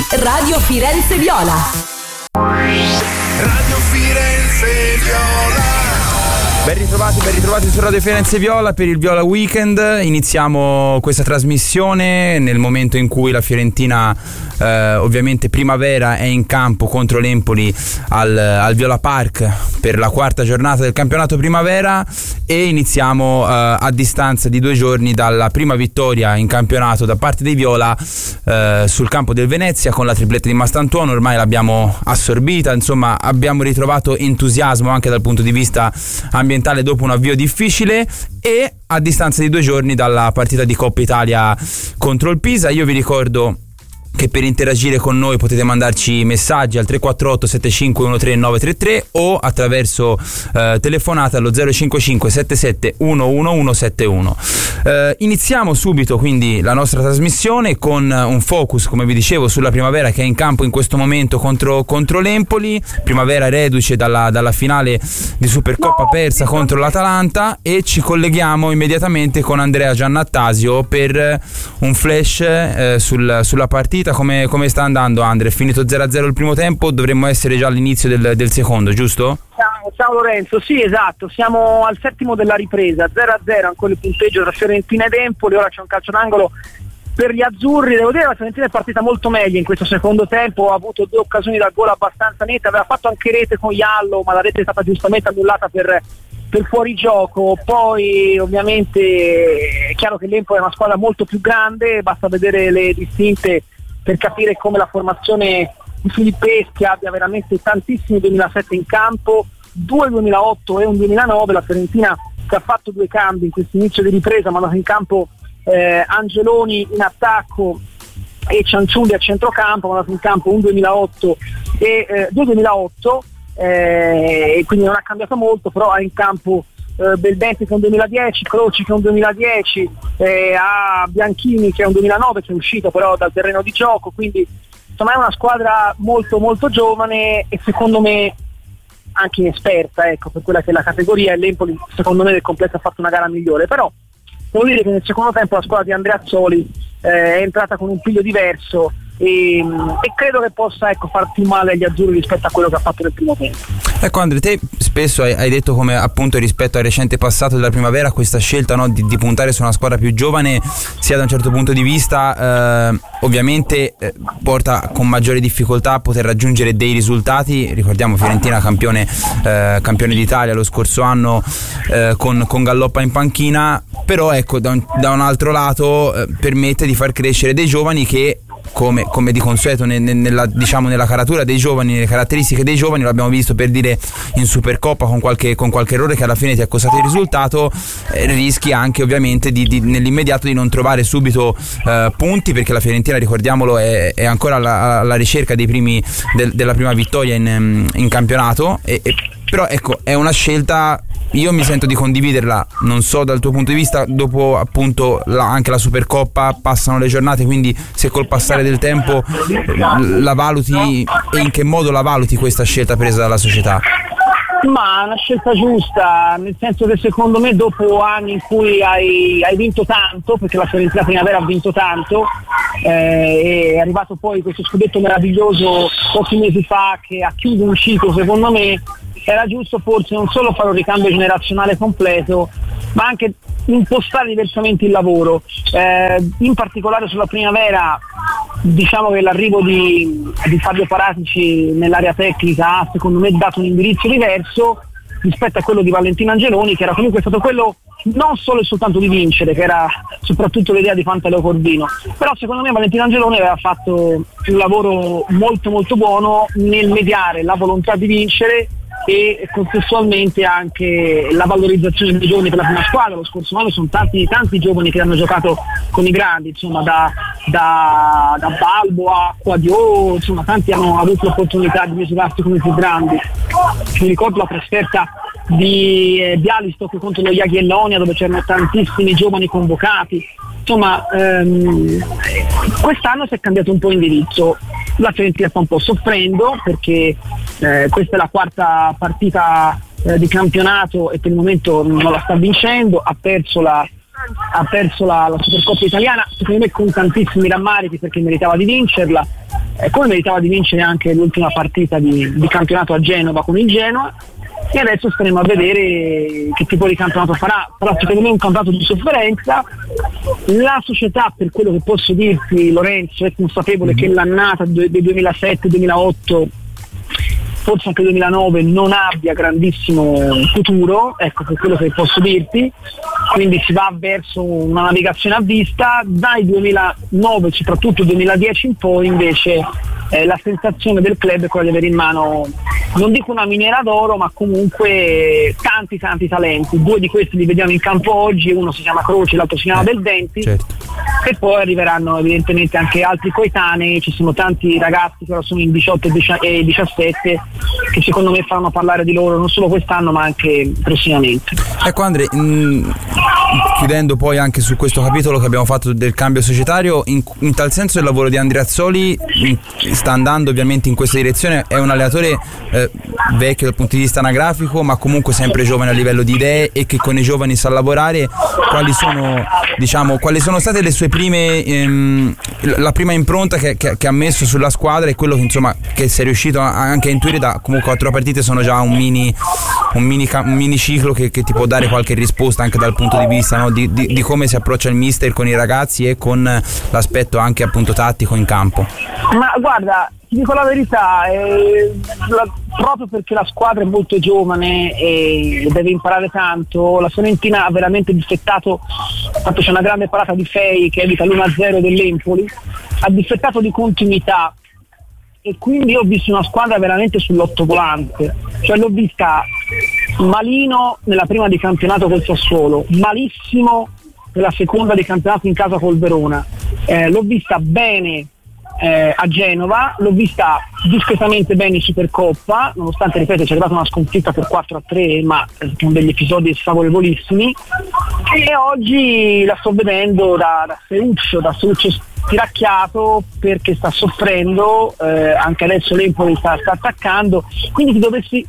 Radio Firenze Viola. Radio Firenze Viola. Ben ritrovati su Radio Firenze Viola per il Viola Weekend. Iniziamo questa trasmissione nel momento in cui la Fiorentina, ovviamente Primavera, è in campo contro l'Empoli al Viola Park per la quarta giornata del campionato Primavera, e iniziamo a distanza di 2 giorni dalla prima vittoria in campionato da parte dei Viola sul campo del Venezia con la tripletta di Mastantuono. Ormai l'abbiamo assorbita, insomma abbiamo ritrovato entusiasmo anche dal punto di vista ambientale dopo un avvio difficile, e a distanza di 2 giorni dalla partita di Coppa Italia contro il Pisa. Io vi ricordo che per interagire con noi potete mandarci messaggi al 348 7513 933 o attraverso telefonata allo 055 77 11171. Iniziamo subito quindi la nostra trasmissione con un focus, come vi dicevo, sulla Primavera che è in campo in questo momento contro l'Empoli. Primavera reduce dalla finale di Supercoppa persa contro l'Atalanta, e ci colleghiamo immediatamente con Andrea Giannattasio per un flash sulla partita. Come sta andando, Andre? È finito 0-0 il primo tempo, dovremmo essere già all'inizio del secondo, giusto? Ciao Lorenzo, sì, esatto, siamo al settimo della ripresa, 0-0 ancora il punteggio tra Fiorentina ed Empoli. Ora c'è un calcio d'angolo per gli azzurri. Devo dire che la Fiorentina è partita molto meglio in questo secondo tempo, ha avuto 2 occasioni da gol abbastanza nette, aveva fatto anche rete con Iallo, ma la rete è stata giustamente annullata per fuorigioco. Poi ovviamente è chiaro che l'Empoli è una squadra molto più grande, basta vedere le distinte per capire come la formazione di Filippeschi abbia veramente tantissimi 2007 in campo, 2 2008 e un 2009. La Fiorentina che ha fatto 2 cambi in questo inizio di ripresa, ha mandato in campo Angeloni in attacco e Cianciulli a centrocampo, ha mandato in campo un 2008 e 2 2008, e quindi non ha cambiato molto, però ha in campo Belbenti che è un 2010, Croci che è un 2010, a Bianchini che è un 2009 che è uscito però dal terreno di gioco, quindi insomma è una squadra molto molto giovane e secondo me anche inesperta, ecco, per quella che è la categoria. E l'Empoli secondo me del completo ha fatto una gara migliore, però devo dire che nel secondo tempo la squadra di Andrea Azzoli è entrata con un piglio diverso e credo che possa, ecco, far più male agli azzurri rispetto a quello che ha fatto nel primo tempo. Ecco Andre, te spesso hai detto come appunto rispetto al recente passato della Primavera questa scelta, no, di puntare su una squadra più giovane sia da un certo punto di vista ovviamente porta con maggiore difficoltà a poter raggiungere dei risultati. Ricordiamo Fiorentina campione d'Italia lo scorso anno con Galloppa in panchina, però ecco da un altro lato permette di far crescere dei giovani che come di consueto nella caratura dei giovani, nelle caratteristiche dei giovani, lo abbiamo visto per dire in Supercoppa con qualche errore che alla fine ti ha costato il risultato, rischi anche ovviamente nell'immediato di non trovare subito punti, perché la Fiorentina, ricordiamolo, è ancora alla ricerca dei primi della prima vittoria in campionato, però ecco è una scelta, io mi sento di condividerla, non so dal tuo punto di vista, dopo appunto anche la Supercoppa, passano le giornate, quindi se col passare del tempo la valuti, e in che modo la valuti questa scelta presa dalla società? Ma una scelta giusta, nel senso che secondo me dopo anni in cui hai vinto tanto, perché la Fiorentina Primavera ha vinto tanto, è arrivato poi questo scudetto meraviglioso pochi mesi fa che ha chiuso un ciclo, secondo me era giusto forse non solo fare un ricambio generazionale completo, ma anche impostare diversamente il lavoro, in particolare sulla Primavera. Diciamo che l'arrivo di Fabio Paratici nell'area tecnica ha secondo me dato un indirizzo diverso rispetto a quello di Valentino Angeloni, che era comunque stato quello non solo e soltanto di vincere, che era soprattutto l'idea di Pantaleo Corvino, però secondo me Valentino Angeloni aveva fatto un lavoro molto molto buono nel mediare la volontà di vincere e contestualmente anche la valorizzazione dei giovani per la prima squadra. Lo scorso anno sono tanti giovani che hanno giocato con i grandi, insomma da Balbo a Quadio, insomma tanti hanno avuto l'opportunità di misurarsi come i più grandi. Mi ricordo la trasferta di Bialystok contro lo Jagiellonia, dove c'erano tantissimi giovani convocati. Insomma quest'anno si è cambiato un po' indirizzo, la Fiorentina sta un po' soffrendo perché questa è la quarta partita di campionato e per il momento non la sta vincendo, ha perso la Supercoppa italiana, secondo me con tantissimi rammarichi perché meritava di vincerla, come meritava di vincere anche l'ultima partita di campionato a Genova con il Genoa, e adesso staremo a vedere che tipo di campionato farà. Però secondo me è un campionato di sofferenza. La società, per quello che posso dirti, Lorenzo, è consapevole che l'annata del 2007-2008, forse anche 2009, non abbia grandissimo futuro, ecco, per quello che posso dirti, quindi si va verso una navigazione a vista. Dai 2009, soprattutto 2010 in poi, invece la sensazione del club è quella di avere in mano, non dico una miniera d'oro, ma comunque tanti talenti. 2 di questi li vediamo in campo oggi, uno si chiama Croce, l'altro si chiama Beldenti, certo. E poi arriveranno evidentemente anche altri coetanei. Ci sono tanti ragazzi che ora sono in 18 e 17 che secondo me faranno parlare di loro non solo quest'anno ma anche prossimamente. Ecco Andre, chiudendo poi anche su questo capitolo che abbiamo fatto del cambio societario, in tal senso il lavoro di Andreazzoli sta andando ovviamente in questa direzione. È un allenatore vecchio dal punto di vista anagrafico, ma comunque sempre giovane a livello di idee, e che con i giovani sa lavorare. Quali sono state le sue prime la prima impronta che ha messo sulla squadra, e quello che insomma che si è riuscito anche a intuire da comunque 4 partite sono già un mini ciclo che ti può dare qualche risposta anche dal punto di vista, no, di come si approccia il mister con i ragazzi e con l'aspetto anche appunto tattico in campo. Ma guarda, ti dico la verità, proprio perché la squadra è molto giovane e deve imparare tanto, la Fiorentina ha veramente difettato, infatti c'è una grande parata di Fei che evita l'1-0 dell'Empoli, ha difettato di continuità, e quindi ho visto una squadra veramente sull'ottovolante, cioè l'ho vista malino nella prima di campionato col Sassuolo, malissimo nella seconda di campionato in casa col Verona, l'ho vista bene a Genova, l'ho vista discretamente bene in Supercoppa, nonostante, ripeto, c'è arrivata una sconfitta per 4-3, ma con degli episodi sfavorevolissimi, e oggi la sto vedendo da Seuccio stiracchiato, perché sta soffrendo, anche adesso l'Empoli sta attaccando, quindi ti dovessi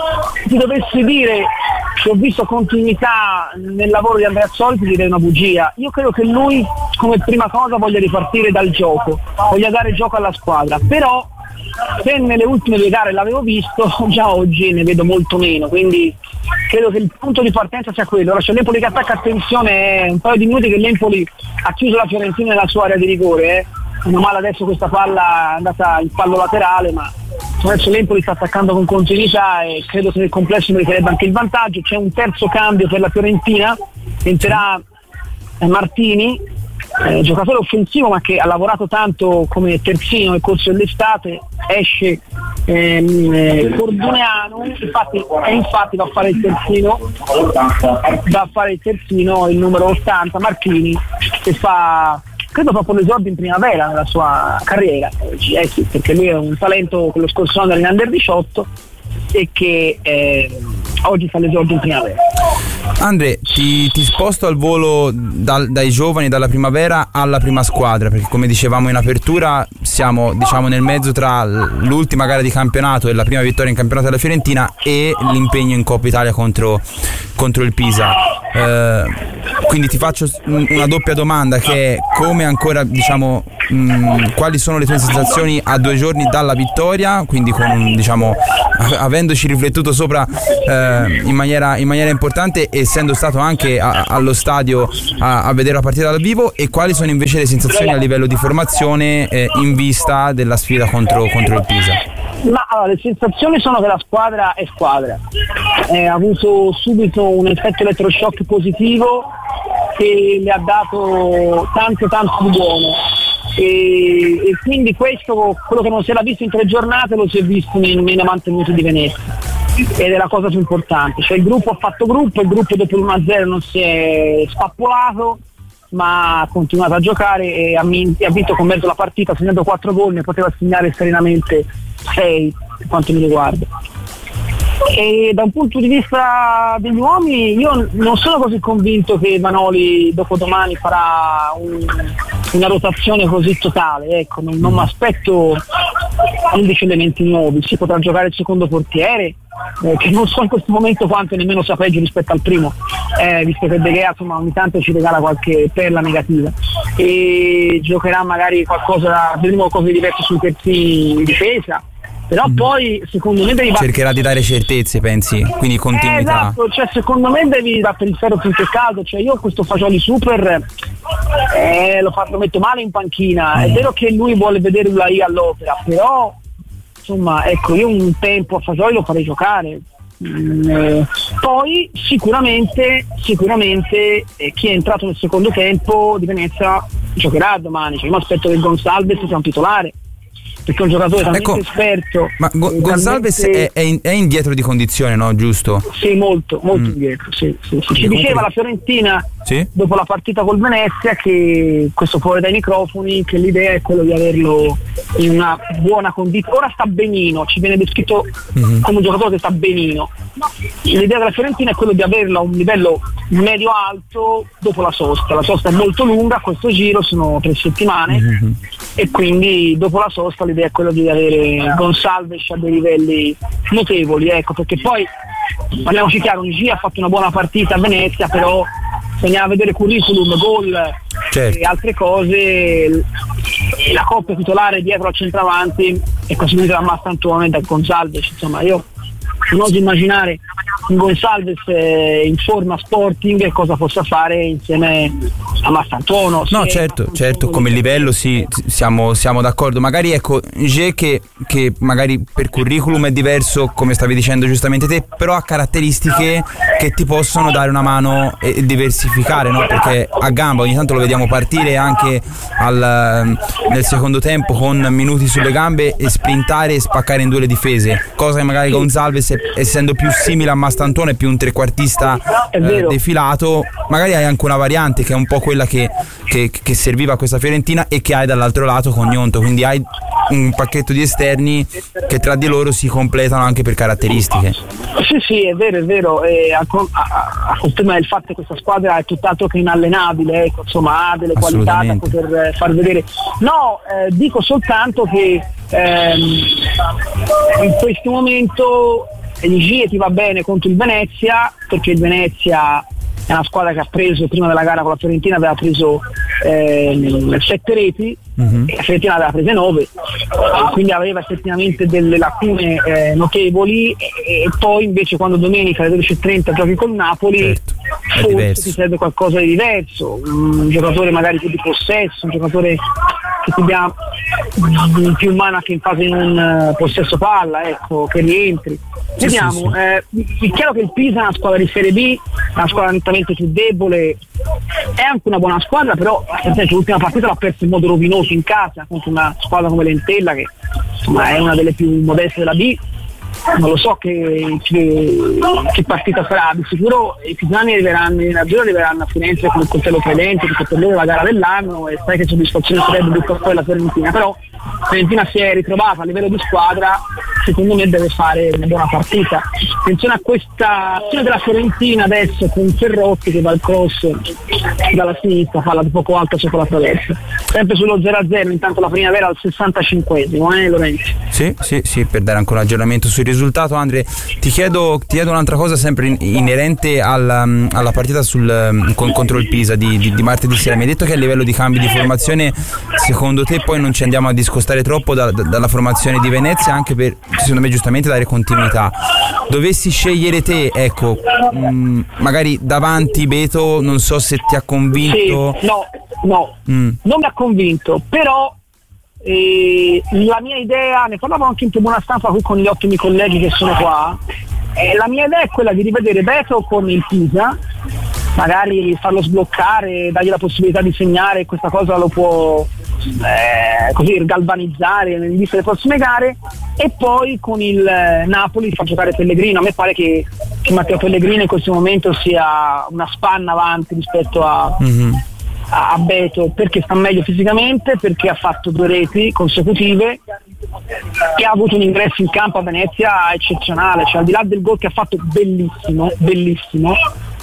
dire che ho visto continuità nel lavoro di Andreazzoli, ti direi una bugia. Io credo che lui come prima cosa voglia ripartire dal gioco, voglia dare gioco alla squadra, però se nelle ultime 2 gare l'avevo visto, già oggi ne vedo molto meno, quindi credo che il punto di partenza sia quello. Ora c'è l'Empoli che attacca, attenzione, è un paio di minuti che l'Empoli ha chiuso la Fiorentina nella sua area di rigore, meno male adesso questa palla è andata in fallo laterale, ma adesso l'Empoli sta attaccando con continuità e credo che nel complesso meriterebbe anche il vantaggio. C'è un terzo cambio per la Fiorentina, entrerà Martini, giocatore offensivo ma che ha lavorato tanto come terzino nel corso dell'estate. Esce Corduneanu, infatti va a fare il terzino il numero 80 Marchini, che fa credo proprio l'esordio in primavera nella sua carriera, sì, perché lui è un talento che lo scorso anno era in Under 18 e che oggi fa l'esordio in primavera. Andre, ti sposto al volo dai giovani, dalla primavera alla prima squadra, perché come dicevamo in apertura siamo nel mezzo tra l'ultima gara di campionato e la prima vittoria in campionato della Fiorentina e l'impegno in Coppa Italia contro il Pisa. Quindi ti faccio una doppia domanda, che è come ancora quali sono le tue sensazioni a 2 giorni dalla vittoria, quindi avendoci riflettuto sopra in maniera importante, essendo stato anche allo stadio a vedere la partita dal vivo, e quali sono invece le sensazioni a livello di formazione in vista della sfida contro il Pisa? Ma allora, le sensazioni sono che la squadra è squadra, ha avuto subito un effetto elettroshock positivo che le ha dato tanto di buono, e quindi questo, quello che non si era visto in 3 giornate, lo si è visto nei 90 minuti di Venezia, ed è la cosa più importante. Cioè il gruppo ha fatto gruppo, il gruppo dopo l'1-0 non si è spappolato, ma ha continuato a giocare e ha vinto con mezzo la partita, segnando 4 gol, ne poteva segnare serenamente 6 per quanto mi riguarda. E da un punto di vista degli uomini, io non sono così convinto che Vanoli dopodomani farà una rotazione così totale, ecco, non mi aspetto 11 elementi nuovi. Si potrà giocare il secondo portiere, che non so in questo momento quanto, nemmeno sia peggio rispetto al primo, visto che De Gea ogni tanto ci regala qualche perla negativa, e giocherà magari vedremo qualcosa di diverso sui terzi in difesa. Però poi secondo me cercherà di dare certezze, pensi? Quindi continuità. Esatto, cioè secondo me devi battere il ferro finché è caldo. Cioè io questo Fagioli super lo metto male in panchina. È vero che lui vuole vedere Ulai all'opera, però insomma ecco, io un tempo a Fagioli lo farei giocare. Poi sicuramente chi è entrato nel secondo tempo di Venezia giocherà domani. Cioè io mi aspetto che Gonsalves sia un titolare, perché è un giocatore talmente esperto. Ma Gonsalves è indietro di condizione, no? Giusto? Sì, molto indietro. Sì. Ci diceva la Fiorentina dopo la partita col Venezia, che questo fuori dai microfoni, che l'idea è quello di averlo in una buona condizione. Ora sta benino, ci viene descritto come un giocatore che sta benino. L'idea della Fiorentina è quello di averlo a un livello medio-alto dopo la sosta. La sosta è molto lunga, questo giro sono 3 settimane e quindi dopo la sosta l'idea è quella di avere Gonsalves a dei livelli notevoli, ecco, perché poi parliamoci chiaro, G ha fatto una buona partita a Venezia, però se andiamo a vedere curriculum, gol e altre cose, la coppia titolare dietro al centravanti è costituita da Mastantone e da Gonsalves. Insomma, io non oso immaginare un Gonsalves in forma Sporting e cosa possa fare insieme a Mastantuono. No, certo, come livello sì, siamo d'accordo. Magari ecco, G che magari per curriculum è diverso, come stavi dicendo giustamente te, però ha caratteristiche che ti possono dare una mano e diversificare, no? Perché a gamba ogni tanto lo vediamo partire anche nel secondo tempo con minuti sulle gambe e sprintare e spaccare in 2 le difese, cosa che magari Gonsalves, essendo più simile a Mastantone, più un trequartista defilato, magari hai anche una variante che è un po' quella che serviva a questa Fiorentina e che hai dall'altro lato con Gnonto, quindi hai un pacchetto di esterni che tra di loro si completano anche per caratteristiche. Sì, è vero, a conferma del fatto che questa squadra è tutt'altro che inallenabile, ecco, insomma ha delle qualità da poter far vedere. No, dico soltanto che in questo momento il G ti va bene contro il Venezia, perché il Venezia è una squadra che ha preso prima della gara con la Fiorentina, aveva preso 7 reti e la Fiorentina aveva prese 9, quindi aveva effettivamente delle lacune notevoli, e poi invece quando domenica alle 12:30 giochi col Napoli, forse ti serve qualcosa di diverso, un giocatore magari più di possesso, un giocatore che ti dia più in mano anche in fase non possesso palla, ecco, che rientri. Vediamo, è chiaro che il Pisa è una squadra di Serie B, è una squadra nettamente più debole, è anche una buona squadra, però l'ultima partita l'ha persa in modo rovinoso in casa contro una squadra come l'Entella, che insomma è una delle più modeste della B. Non lo so che partita sarà, di sicuro i pisani arriveranno a Firenze con il coltello credente, perché per loro è la gara dell'anno e sai che soddisfazione sarebbe buttare poi la Fiorentina, però la Fiorentina si è ritrovata a livello di squadra, secondo me deve fare una buona partita. Attenzione a questa azione della Fiorentina adesso con Ferrotti che va al cross dalla sinistra, palla di poco alta sopra la traversa, sempre sullo 0-0, intanto la Primavera al 65esimo, Lorenzo? Sì, per dare ancora aggiornamento sul risultato. Andre, ti chiedo un'altra cosa sempre inerente alla partita contro il Pisa di martedì sera. Mi hai detto che a livello di cambi di formazione secondo te poi non ci andiamo a discostare troppo dalla formazione di Venezia, anche per, secondo me, giustamente dare continuità. Dovessi scegliere te, ecco, magari davanti Beto, non so se ti ha convinto. Sì, no, non mi ha convinto, però la mia idea, ne parlavo anche in tribuna stampa qui con gli ottimi colleghi che sono qua, la mia idea è quella di rivedere Beto con il Pisa, magari farlo sbloccare, dargli la possibilità di segnare, questa cosa lo può così galvanizzare in vista delle prossime gare, e poi con il Napoli far giocare Pellegrino. A me pare che Matteo Pellegrino in questo momento sia una spanna avanti rispetto a Beto, perché sta meglio fisicamente, perché ha fatto 2 reti consecutive e ha avuto un ingresso in campo a Venezia eccezionale, cioè al di là del gol che ha fatto bellissimo,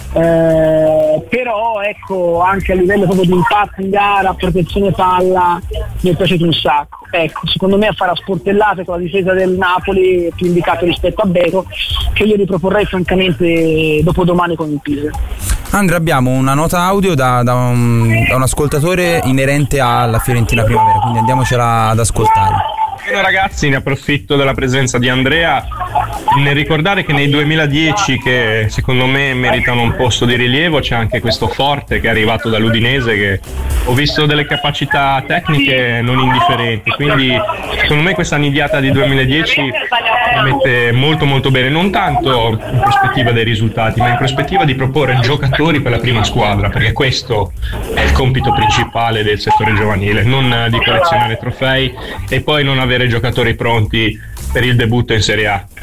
però ecco, anche a livello proprio di impatto in gara, protezione palla, mi è piaciuto un sacco. Ecco, secondo me a fare a sportellate con la difesa del Napoli è più indicato rispetto a Beto, che io riproporrei francamente dopodomani con il Pisa. Andrea, abbiamo una nota audio da un ascoltatore inerente alla Fiorentina Primavera, quindi andiamocela ad ascoltare. Bene ragazzi, ne approfitto della presenza di Andrea nel ricordare che nei 2010, che secondo me meritano un posto di rilievo, c'è anche questo Forte che è arrivato dall'Udinese, che ho visto delle capacità tecniche non indifferenti, quindi secondo me questa nidiata di 2010 mette molto molto bene, non tanto in prospettiva dei risultati, ma in prospettiva di proporre giocatori per la prima squadra, perché questo è il compito principale del settore giovanile, non di collezionare trofei e poi non avere giocatori pronti per il debutto in Serie A.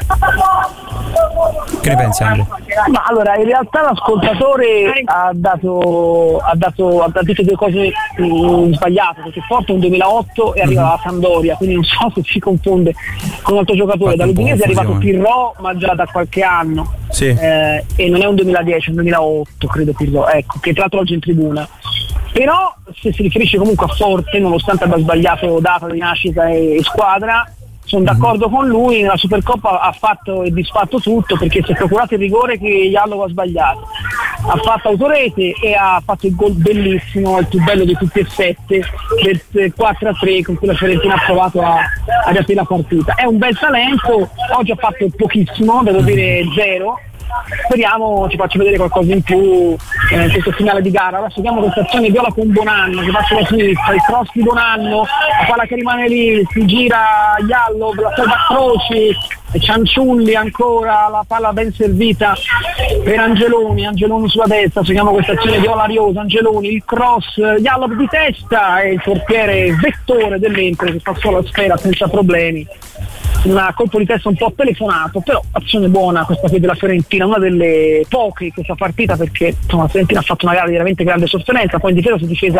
Che ne pensi, Andrea? Ma allora, in realtà l'ascoltatore ha detto due cose sbagliate, perché Forte è un 2008 e arriva dalla Sampdoria, quindi non so se si confonde con un altro giocatore. Dall'Udinese è arrivato Pirro, ma già da qualche anno, sì. E non è un 2010, è un 2008 credo Pirro, ecco, che tra l'altro oggi è in tribuna. Però se si riferisce comunque a Forte, nonostante abbia sbagliato data di nascita e squadra, sono d'accordo con lui, nella Supercoppa ha fatto e disfatto tutto, perché si è procurato il rigore che Jallow ha sbagliato, ha fatto autorete e ha fatto il gol bellissimo, il più bello di tutti e 7, del 4-3 con cui la Fiorentina ha provato a riaprire la partita. È un bel talento, oggi ha fatto pochissimo, devo dire 0. Speriamo ci faccia vedere qualcosa in più in questo finale di gara. Adesso vediamo questa azione viola con Bonanno che faccia la sinistra, il cross di Bonanno, la palla che rimane lì, si gira Jallow, la salva Croci, Cianciulli ancora, la palla ben servita per Angeloni sulla destra, seguiamo questa azione viola Ariosa, Angeloni, il cross, Jallow di testa e il portiere Vettore dell'Empoli che passò la sfera senza problemi. Un colpo di testa un po' telefonato, però azione buona questa qui della Fiorentina, una delle poche in questa partita, perché insomma, la Fiorentina ha fatto una gara di veramente grande sofferenza, poi in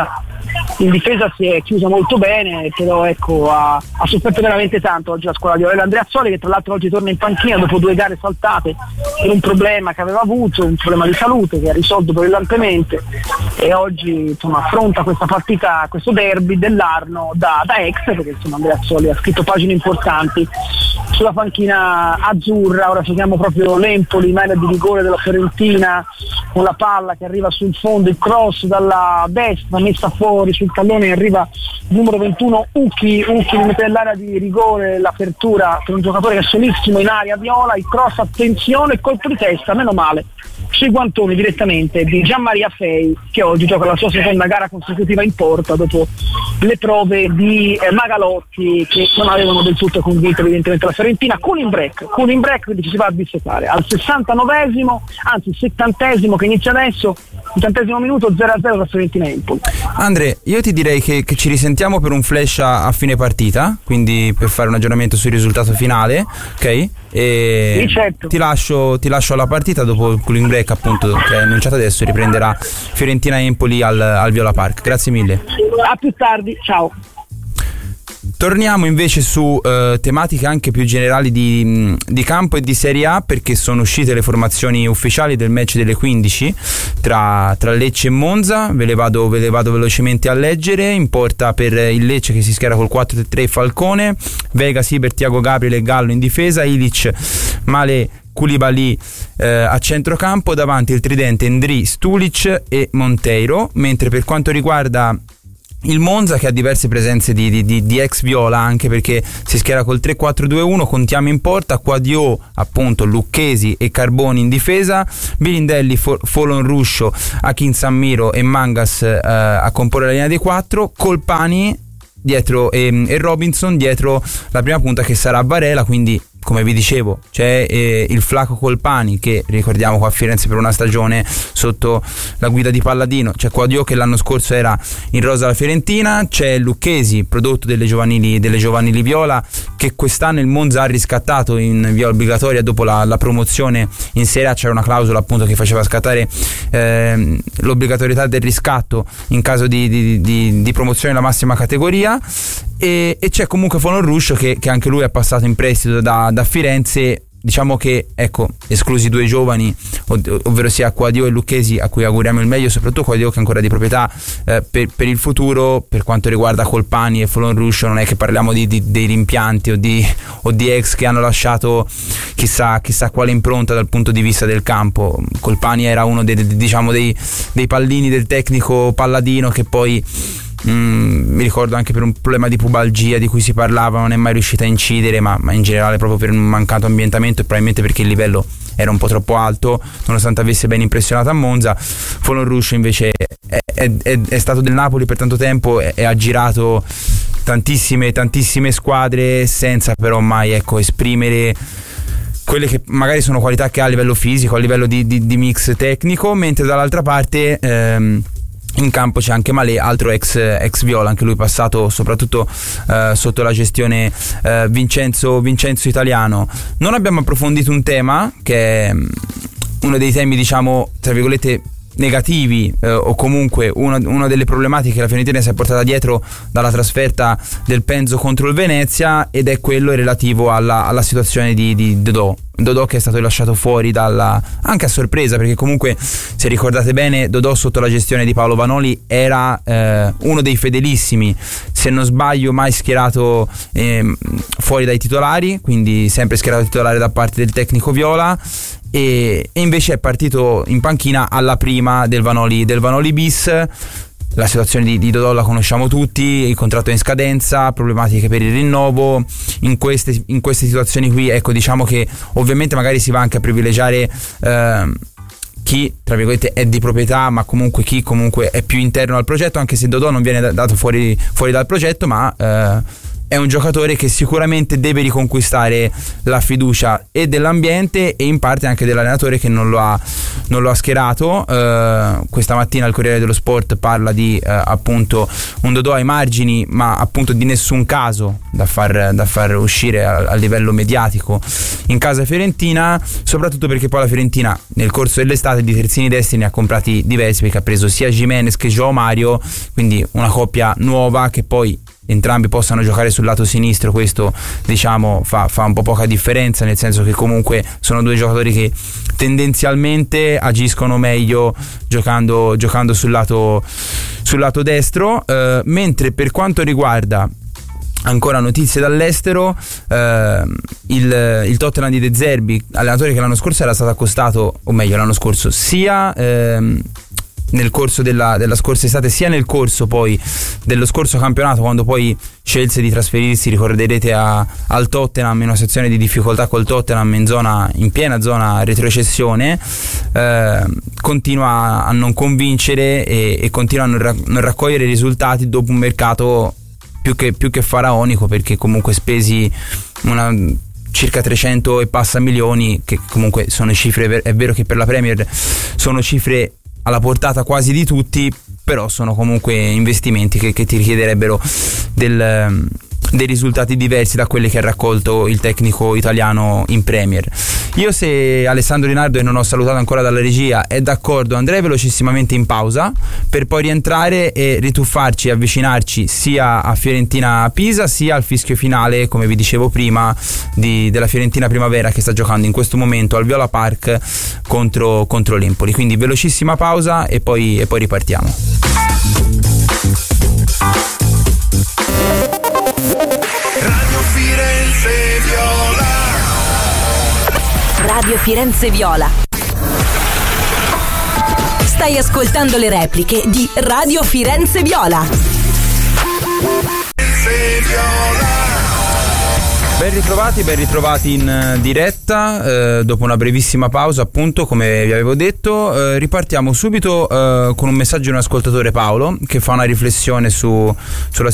difesa si è chiusa molto bene, però ecco ha sofferto veramente tanto oggi la squadra di Aurelio Andreazzoli, che tra l'altro oggi torna in panchina dopo 2 gare saltate per un problema che aveva avuto, un problema di salute che ha risolto brillantemente, e oggi insomma affronta questa partita, questo derby dell'Arno da ex, perché insomma Andreazzoli ha scritto pagine importanti sulla panchina azzurra. Ora seguiamo proprio l'Empoli, in area di rigore della Fiorentina, con la palla che arriva sul fondo, il cross dalla destra messa fuori sul tallone, arriva il numero 21 Uchi mette nell'area di rigore, l'apertura per un giocatore che è solissimo in area viola, il cross, attenzione, il colpo di testa, meno male, sui guantoni direttamente di Gianmaria Fei, che oggi gioca la sua seconda gara consecutiva in porta dopo le prove di Magalotti che non avevano del tutto convinto evidentemente la Fiorentina. Cooling break, quindi ci si va a dissettare al 69esimo, anzi il 70esimo che inizia adesso, 70esimo minuto, 0-0 tra Fiorentina e Empoli. Andre, io ti direi che ci risentiamo per un flash a fine partita, quindi per fare un aggiornamento sul risultato finale, ok? E sì, certo. ti lascio alla partita dopo il cooling break, appunto, che è annunciato adesso, riprenderà Fiorentina-Empoli al Viola Park. Grazie mille. A più tardi, ciao. Torniamo invece su tematiche anche più generali di campo e di Serie A, perché sono uscite le formazioni ufficiali del match delle 15 tra Lecce e Monza. Ve le vado velocemente a leggere. In porta per il Lecce, che si schiera col 4-3 Falcone, Vega, Siber, Thiago Gabriel e Gallo in difesa, Ilic, Male, Koulibaly a centrocampo, davanti il tridente Ndri, Stulic e Monteiro. Mentre per quanto riguarda il Monza, che ha diverse presenze di ex viola, anche perché si schiera col 3-4-2-1, contiamo in porta Quadio, appunto, Lucchesi e Carboni in difesa, Birindelli, Folon Ruscio, Akin Sammiro e Mangas a comporre la linea dei 4, Colpani dietro e Robinson dietro la prima punta, che sarà Varela. Quindi, come vi dicevo, c'è il Flaco Colpani, che ricordiamo qua a Firenze per una stagione sotto la guida di Palladino, c'è Quadio che l'anno scorso era in rosa alla Fiorentina, c'è Lucchesi, prodotto delle giovanili viola, che quest'anno il Monza ha riscattato in via obbligatoria dopo la promozione in Serie A. C'era una clausola appunto che faceva scattare l'obbligatorietà del riscatto in caso di promozione alla massima categoria. E c'è comunque Folon Ruscio che anche lui è passato in prestito da Firenze. Diciamo che, ecco, esclusi 2 giovani, ovvero sia Quadio e Lucchesi, a cui auguriamo il meglio, soprattutto Quadio che è ancora di proprietà per il futuro. Per quanto riguarda Colpani e Folon Ruscio, non è che parliamo dei rimpianti o o di ex che hanno lasciato chissà quale impronta dal punto di vista del campo. Colpani era uno dei pallini del tecnico palladino che poi mi ricordo anche per un problema di pubalgia di cui si parlava non è mai riuscito a incidere, ma in generale proprio per un mancato ambientamento e probabilmente perché il livello era un po' troppo alto, nonostante avesse ben impressionato a Monza. Folon Rouge invece è stato del Napoli per tanto tempo e ha girato tantissime squadre senza però mai esprimere quelle che magari sono qualità che ha a livello fisico, a livello di mix tecnico, mentre dall'altra parte in campo c'è anche Malé, altro ex Viola, anche lui passato soprattutto sotto la gestione Vincenzo Italiano. Non abbiamo approfondito un tema che è uno dei temi, diciamo, tra virgolette negativi, o comunque una delle problematiche che la Fiorentina si è portata dietro dalla trasferta del Penzo contro il Venezia, ed è quello relativo alla situazione di Dodò, che è stato lasciato fuori anche a sorpresa, perché comunque, se ricordate bene, Dodò sotto la gestione di Paolo Vanoli era uno dei fedelissimi, se non sbaglio mai schierato fuori dai titolari, quindi sempre schierato titolare da parte del tecnico Viola, e invece è partito in panchina alla prima del Vanoli bis. La situazione di Dodò la conosciamo tutti, il contratto è in scadenza, problematiche per il rinnovo. In queste situazioni qui, ecco, diciamo che ovviamente magari si va anche a privilegiare chi, tra virgolette, è di proprietà, ma comunque chi comunque è più interno al progetto, anche se Dodò non viene dato fuori dal progetto, ma è un giocatore che sicuramente deve riconquistare la fiducia e dell'ambiente e in parte anche dell'allenatore che non lo ha schierato. Questa mattina il Corriere dello Sport parla di appunto un Dodò ai margini, ma appunto di nessun caso da far uscire a livello mediatico in casa fiorentina, soprattutto perché poi la Fiorentina nel corso dell'estate di terzini destri ne ha comprati diversi, perché ha preso sia Gimenez che João Mario, quindi una coppia nuova che poi entrambi possano giocare sul lato sinistro. Questo, diciamo, fa un po' poca differenza, nel senso che comunque sono due giocatori che tendenzialmente agiscono meglio giocando sul lato destro, mentre per quanto riguarda ancora notizie dall'estero, il Tottenham di De Zerbi, allenatore che l'anno scorso era stato accostato, o meglio l'anno scorso sia nel corso della scorsa estate sia nel corso poi dello scorso campionato, quando poi scelse di trasferirsi, ricorderete, al Tottenham, in una sezione di difficoltà col Tottenham in piena zona retrocessione. Continua a non convincere e continua a non raccogliere risultati dopo un mercato più che faraonico, perché comunque spesi circa 300 e passa milioni, che comunque sono cifre, è vero che per la Premier sono cifre alla portata quasi di tutti, però sono comunque investimenti che ti richiederebbero dei risultati diversi da quelli che ha raccolto il tecnico italiano in Premier. Io, se Alessandro Rinaldo, e non ho salutato ancora dalla regia, è d'accordo, andrei velocissimamente in pausa per poi rientrare e rituffarci e avvicinarci sia a Fiorentina-Pisa sia al fischio finale, come vi dicevo prima, della Fiorentina Primavera, che sta giocando in questo momento al Viola Park contro l'Empoli. Quindi velocissima pausa e poi ripartiamo. Radio Firenze Viola. Radio Firenze Viola. Stai ascoltando le repliche di Radio Firenze Viola. Firenze Viola. Ben ritrovati in diretta dopo una brevissima pausa, appunto, come vi avevo detto. Ripartiamo subito con un messaggio di un ascoltatore, Paolo, che fa una riflessione sulla